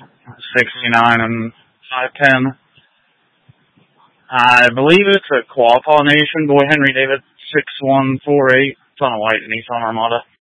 69 and 5'10". I believe it's a Quapaw Nation. Boy Henry David 6148. It's on a white Nissan Armada.